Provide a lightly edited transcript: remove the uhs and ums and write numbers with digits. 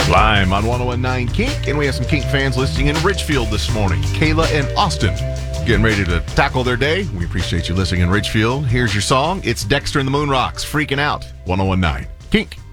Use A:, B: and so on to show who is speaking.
A: Lime on 1019 Kink, and we have some Kink fans listening in Ridgefield this morning. Kayla and Austin getting ready to tackle their day. We appreciate you listening in Ridgefield. Here's your song. It's Dexter and the Moon Rocks, Freaking Out, 1019 Kink.